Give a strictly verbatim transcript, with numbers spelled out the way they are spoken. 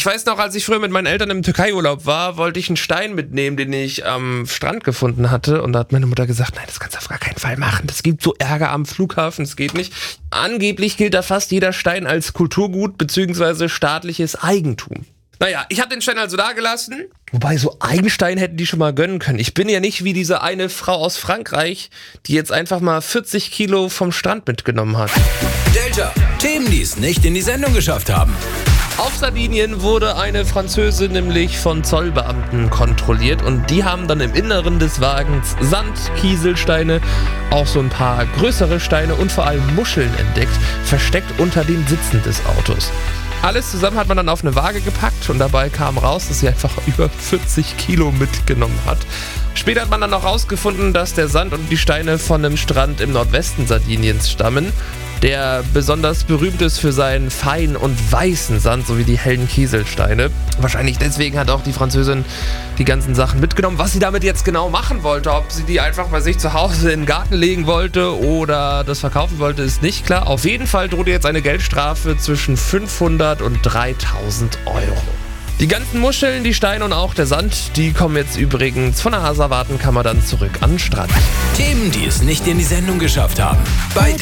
Ich weiß noch, als ich früher mit meinen Eltern im Türkei-Urlaub war, wollte ich einen Stein mitnehmen, den ich am Strand gefunden hatte. Und da hat meine Mutter gesagt, nein, das kannst du auf gar keinen Fall machen. Das gibt so Ärger am Flughafen, das geht nicht. Angeblich gilt da fast jeder Stein als Kulturgut bzw. staatliches Eigentum. Naja, ich habe den Stein also da gelassen. Wobei, so einen Stein hätten die schon mal gönnen können. Ich bin ja nicht wie diese eine Frau aus Frankreich, die jetzt einfach mal vierzig Kilo vom Strand mitgenommen hat. Delta, Themen, die es nicht in die Sendung geschafft haben. Auf Sardinien wurde eine Französin nämlich von Zollbeamten kontrolliert und die haben dann im Inneren des Wagens Sand, Kieselsteine, auch so ein paar größere Steine und vor allem Muscheln entdeckt, versteckt unter den Sitzen des Autos. Alles zusammen hat man dann auf eine Waage gepackt und dabei kam raus, dass sie einfach über vierzig Kilo mitgenommen hat. Später hat man dann noch rausgefunden, dass der Sand und die Steine von einem Strand im Nordwesten Sardiniens stammen, der besonders berühmt ist für seinen feinen und weißen Sand sowie die hellen Kieselsteine. Wahrscheinlich deswegen hat auch die Französin die ganzen Sachen mitgenommen. Was sie damit jetzt genau machen wollte, ob sie die einfach bei sich zu Hause in den Garten legen wollte oder das verkaufen wollte, ist nicht klar. Auf jeden Fall droht ihr jetzt eine Geldstrafe zwischen fünfhundert und dreitausend Euro. Die ganzen Muscheln, die Steine und auch der Sand, die kommen jetzt übrigens von der Asservatenkammer dann zurück an den Strand. Themen, die es nicht in die Sendung geschafft haben. Bei